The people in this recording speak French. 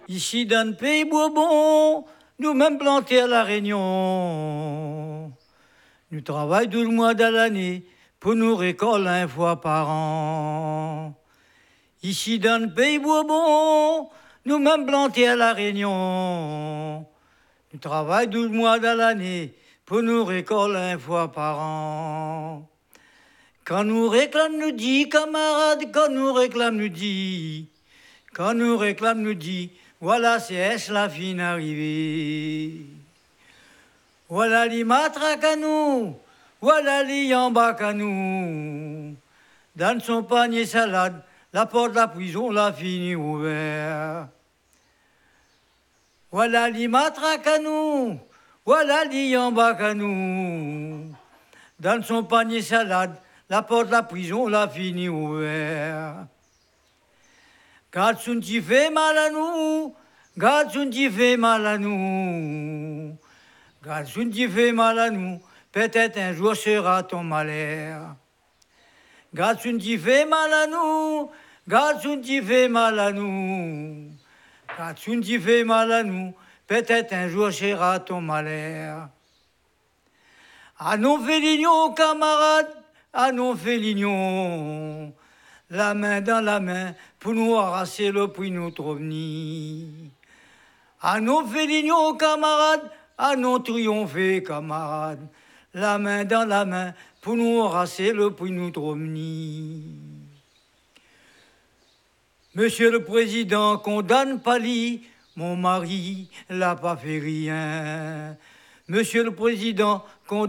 Ici dans le pays Bourbon, nous-mêmes plantés à La Réunion. Nous travaillons 12 mois de l'année pour nous récolter une fois par an. Ici dans le pays Bourbon, nous-mêmes plantés à La Réunion. Nous travaillons 12 mois de l'année pour nous récolter une fois par an. Quand nous réclame, nous dit, camarades, quand nous réclame, nous dit, quand nous réclame, nous dit, voilà, c'est la fin arrivée. Voilà les matraques à nous, voilà les yambaks à nous. Dans son panier salade, la porte de la prison l'a fini ouverte. Voilà les matraques à nous, voilà les yambaks à nous. Dans son panier salade, la porte de la prison l'a fini ouverte. Garde son petit fait mal à nous, garde son petit fait mal à nous. Garde son petit fait mal à nous, peut-être un jour sera ton malheur. Garde son petit fait mal à nous, garde son petit fait mal à nous. Garde son petit fait mal à nous, peut-être un jour sera ton malheur. À nos félignons, camarades, à nos félignons, la main dans la main pour nous arracher le prix notre revenir. À nos félignons, camarades, à nos triompher, camarades, la main dans la main pour nous arracher le prix notre revenir. Monsieur le Président, condamne Pali, mon mari l'a pas fait rien. Monsieur le Président,